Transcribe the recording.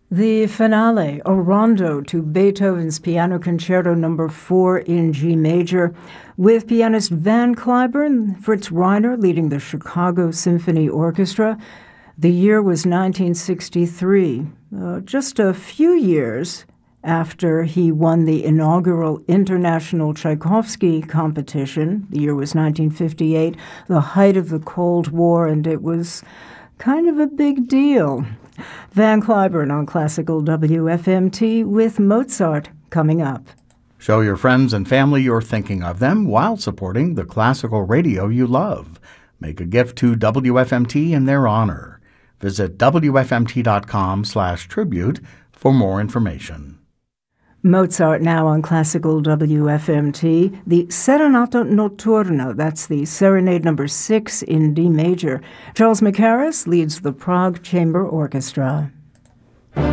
The finale, a rondo to Beethoven's Piano Concerto No. 4 in G major, with pianist Van Cliburn and Fritz Reiner leading the Chicago Symphony Orchestra. The year was 1963, just a few years after he won the inaugural International Tchaikovsky competition. The year was 1958, the height of the Cold War, and it was kind of a big deal. Van Cliburn on Classical WFMT with Mozart coming up. Show your friends and family you're thinking of them while supporting the classical radio you love. Make a gift to WFMT in their honor. Visit WFMT.com/tribute for more information. Mozart now on Classical WFMT, the Serenata Notturna, that's the Serenade No. 6 in D major. Charles Mackerras leads the Prague Chamber Orchestra.